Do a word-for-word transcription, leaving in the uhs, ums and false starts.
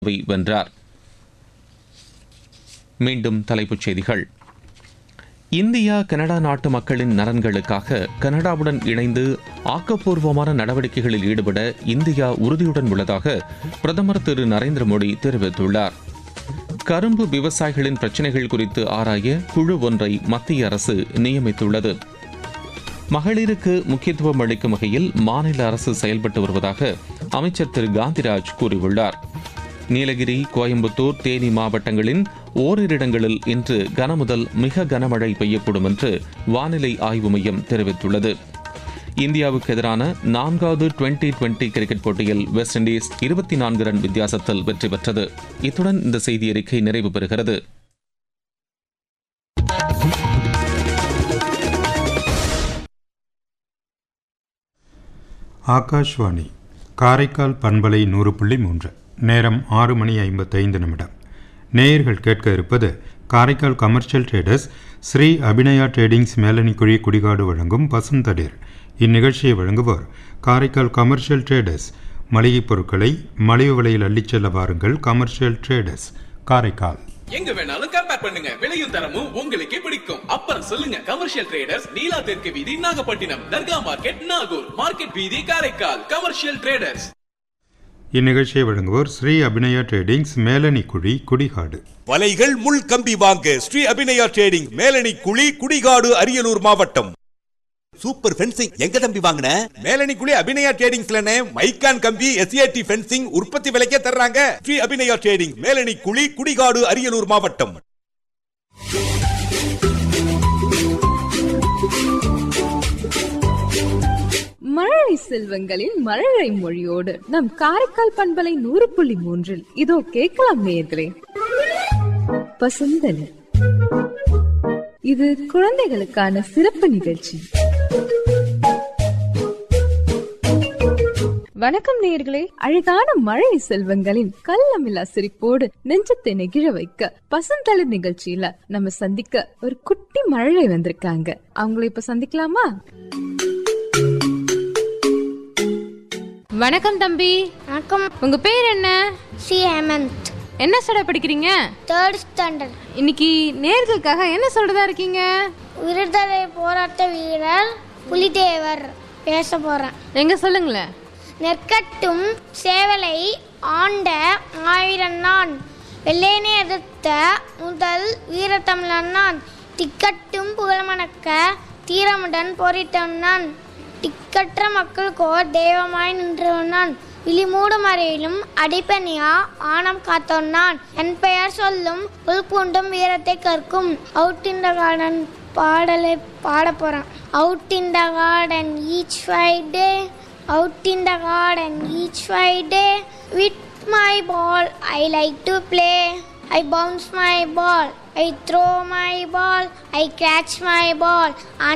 வென்றார். மீண்டும் தலைப்புச் செய்திகள். இந்தியா கனடா நாட்டு மக்களின் நலன்களுக்காக கனடாவுடன் இணைந்து ஆக்கப்பூர்வமான நடவடிக்கைகளில் ஈடுபட இந்தியா உறுதியுடன் உள்ளதாக பிரதமர் திரு நரேந்திர மோடி தெரிவித்துள்ளார். கரும்பு விவசாயிகளின் பிரச்சினைகள் குறித்து ஆராய குழு ஒன்றை மத்திய அரசு நியமித்துள்ளது. மகளிருக்கு முக்கியத்துவம் அளிக்கும் வகையில் மாநில அரசு செயல்பட்டு வருவதாக அமைச்சர் திரு காந்திராஜ் கூறியுள்ளார். நீலகிரி, கோயம்புத்தூர், தேனி மாவட்டங்களின் ஓரிரு இடங்களில் இன்று கனமுதல் மிக கனமழை பெய்யக்கூடும் என்று வானிலை ஆய்வு மையம் தெரிவித்துள்ளது. இந்தியாவுக்கு எதிரான நான்காவது டுவெண்டி டுவெண்டி கிரிக்கெட் போட்டியில் வெஸ்ட் இண்டீஸ் இருபத்தி நான்கு ரன் வித்தியாசத்தில் வெற்றி பெற்றது. இத்துடன் இந்த செய்தி அறிக்கை நிறைவு பெறுகிறது. ஆகாஷ்வாணி காரைக்கால் பண்பலை நூறு புள்ளி மூன்று. நேரம் ஆறு மணி ஐம்பத்தைந்து நிமிடம். நேயர்கள் கேட்க இருப்பது Karaikal commercial traders Sri Abhinaya tradings Melanikuzhi Kudikadu வழங்கும் பசுந்தளிர். இந்நிகழ்ச்சியை வழங்குவோர் காரைக்கால் கமர்ஷியல் ட்ரேடர்ஸ். மளிகைப் பொருட்களை மலிவு விலையில் அள்ளிச் செல்ல வாருங்கள். Commercial traders Karaikal. எங்க வேணாலும் கம்பேர் பண்ணுங்க, விலையும் தரமும் உங்களுக்கே பிடிக்கும். அப்புறம் சொல்லுங்க, கமர்ஷியல் ட்ரேடர்ஸ், நீலா தெற்கு வீதி, நாகப்பட்டினம், தர்கா மார்க்கெட், நாகூர் மார்க்கெட் வீதி, காரைக்கால். Commercial traders. இந்நிகழ்ச்சியை வழங்குவோர் ஸ்ரீ அபிநயா ட்ரேடிங்ஸ் மேலணி குழி குடிகாடு. வலைகள் முள் கம்பி வாங்க ஸ்ரீ அபிநயா ட்ரேடிங் மேலணி குழி குடிகாடு அரியலூர் மாவட்டம். சூப்பர் ஃபென்சிங் எங்க தம்பி வாங்கின? மேலணி குழி அபிநயா ட்ரேடிங்ஸ்லனே மைக்கான் கம்பி எஸ்ஏடி ஃபென்சிங் உற்பத்தி விலைக்கே தர்றாங்க. ஸ்ரீ அபிநயா ட்ரேடிங் மேலணி குழி குடிகாடு அரியலூர் மாவட்டம். மழலை செல்வங்களின் மழலை மொழியோடு நம் காரைக்கால் பண்பலை நூறு புள்ளி மூன்றில் இதோ கேட்கலாம் நேயர்களே. பசுந்தளிர். இது குழந்தைகளுக்கான சிறப்பு நிகழ்ச்சி. வணக்கம் நேயர்களே. அழகான மழை செல்வங்களின் கள்ளமில்லா சிரிப்போடு நெஞ்சத்தை நெகிழ வைக்க பசுந்தளிர் நிகழ்ச்சியில நம்ம சந்திக்க ஒரு குட்டி மழலை வந்திருக்காங்க. அவங்களை இப்ப சந்திக்கலாமா? வணக்கம் தம்பி. வணக்கம். உங்க பேர் என்ன? சி ஹேமந்த். என்ன ஸ்டாண்டர்ட் படிக்கிறீங்க? Third standard. இன்னைக்கு நேர்களுக்காக என்ன சொல்றதா இருக்கீங்க? விடுதலை போராட்ட வீரர் புலிதேவர் பேச போறேன். எங்க சொல்லுங்களேன். நெற்கட்டும் சேவலை ஆண்ட ஆயிரம் நான், வெள்ளையனை எதிர்த்த முதல் வீரத்தமிழன் நான், திக்கட்டும் புகழ்மணக்க தீரமுடன் போரிட்டவன் நான், திக்கற்ற மக்களுக்கோர் தெய்வமாய் நின்றவன் நான், விழிமூடும் அறையிலும் அடிப்பணியா ஆணம் காத்தவன் நான், என் பெயர் சொல்லும் புல்பூண்டும் வீரத்தை கற்கும். அவுட் இன் த கார்டன் பாடலை பாட போறேன். Out in the garden each Friday, out in the garden each Friday, with my ball I like to play. I bounce my ball, I throw my ball, I catch my ball.